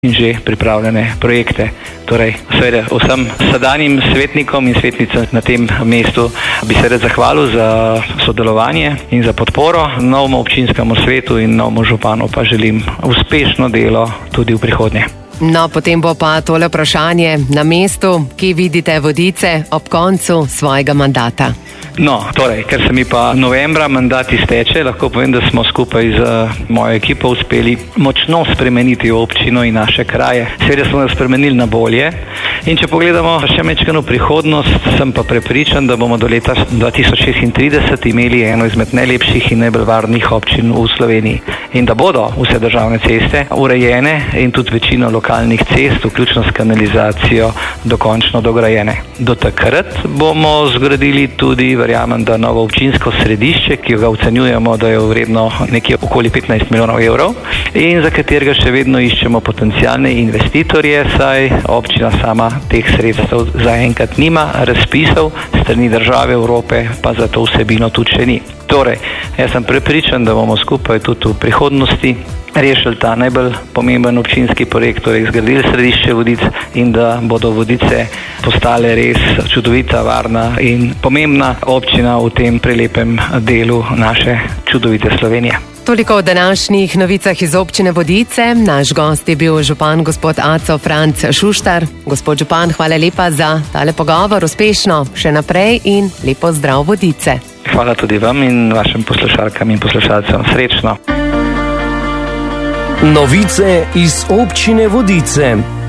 in že pripravljene projekte. Torej, seveda vsem sedanjim svetnikom in svetnicam na tem mestu bi se rad zahvalil za sodelovanje in za podporo. Novemu občinskemu svetu in novemu županu pa želim uspešno delo tudi v prihodnje. No, potem bo pa tole vprašanje na mestu, ki vidite Vodice ob koncu svojega mandata. No, torej, ker se mi pa novembra mandat izteče, lahko povem, da smo skupaj z mojo ekipo uspeli močno spremeniti občino in naše kraje. Seveda smo jo spremenili na bolje in če pogledamo še mečkano prihodnost, sem pa prepričan, da bomo do leta 2036 imeli eno izmed najlepših in najbolj varnih občin v Sloveniji in da bodo vse državne ceste urejene in tudi večina lokalnih cest, vključno s kanalizacijo, dokončno dograjene. Do takrat bomo zgradili tudi, verjamem, da novo občinsko središče, ki ga ocenjujemo, da je vredno nekje okoli 15 milijonov evrov in za katerega še vedno iščemo potencialne investitorje, saj občina sama teh sredstev zaenkrat nima, razpisov strani države Evrope pa za to vsebino tudi še ni. Torej, jaz sem prepričan, da bomo skupaj tudi v prihodnosti rešili ta najbolj pomemben občinski projekt, torej zgradili središče Vodic in da bodo Vodice postale res čudovita, varna in pomembna občina v tem prelepem delu naše čudovite Slovenije. Toliko o današnjih novicah iz občine Vodice. Naš gost je bil župan gospod Aco Franc Šuštar. Gospod župan, hvala lepa za tale pogovor, uspešno še naprej in lepo zdrav Vodice. Hvala tudi vam in vašim poslušalkam in poslušalcem. Srečno. Novice iz občine Vodice.